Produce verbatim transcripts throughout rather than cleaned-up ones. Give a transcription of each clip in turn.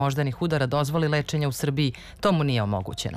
moždanih udara dozvoli lečenja u Srbiji, to mu nije omogućeno.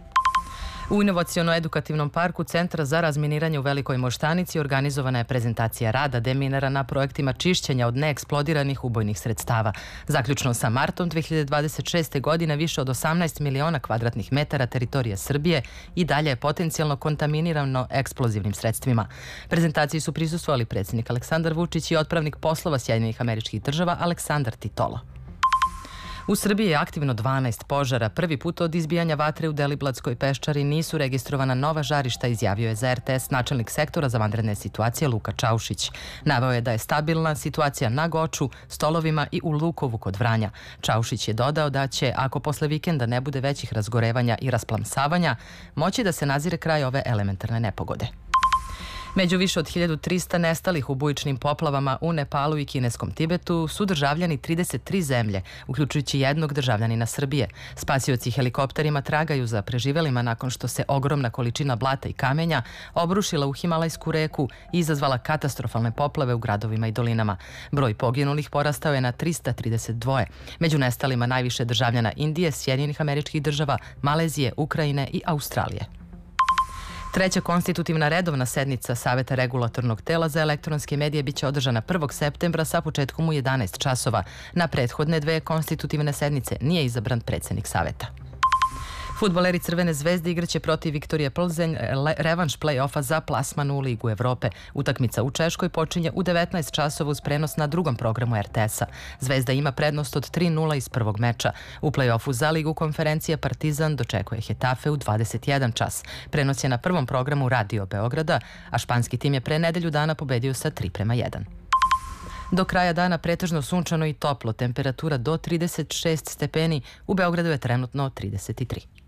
U inovaciono-edukativnom parku Centra za razminiranje u Velikoj Moštanici organizovana je prezentacija rada deminera na projektima čišćenja od neeksplodiranih ubojnih sredstava. Zaključno sa martom dve hiljade dvadeset šeste. godine više od osamnaest miliona kvadratnih metara teritorije Srbije i dalje je potencijalno kontaminirano eksplozivnim sredstvima. Prezentaciji su prisustvovali predsjednik Aleksandar Vučić i otpravnik poslova Sjedinjenih Američkih Država Aleksandar Titolo. U Srbiji je aktivno dvanaest požara. Prvi put od izbijanja vatre u Deliblatskoj peščari nisu registrovana nova žarišta, izjavio je za er te es načelnik sektora za vanredne situacije Luka Čaušić. Naveo je da je stabilna situacija na Goču, Stolovima i u Lukovu kod Vranja. Čaušić je dodao da će, ako posle vikenda ne bude većih razgorevanja i rasplamsavanja, moći da se nazire kraj ove elementarne nepogode. Među više od hiljadu trista nestalih u bujičnim poplavama u Nepalu i kineskom Tibetu su državljani trideset tri zemlje, uključujući jednog državljanina Srbije. Spasioci helikopterima tragaju za preživelima nakon što se ogromna količina blata i kamenja obrušila u Himalajsku reku i izazvala katastrofalne poplave u gradovima i dolinama. Broj poginulih porastao je na trista trideset dva. Među nestalima najviše državljana Indije, Sjedinjenih Američkih Država, Malezije, Ukrajine i Australije. Treća konstitutivna redovna sednica Saveta regulatornog tela za elektronske medije biće održana prvog septembra sa početkom u jedanaest časova. Na prethodne dve konstitutivne sednice nije izabran predsjednik Saveta. Fudbaleri Crvene zvezde igraće protiv Viktorije Plzenj revanš play-offa za plasman u Ligu Evrope. Utakmica u Češkoj počinje u devetnaest časova uz prenos na drugom programu er te es-a. Zvezda ima prednost od tri nula iz prvog meča. U play-offu za Ligu konferencija Partizan dočekuje Hetafe u dvadeset jedan čas. Prenos je na prvom programu Radio Beograda, a španski tim je pre nedelju dana pobedio sa tri prema jedan. Do kraja dana pretežno sunčano i toplo, temperatura do trideset šest stepeni, u Beogradu je trenutno trideset tri.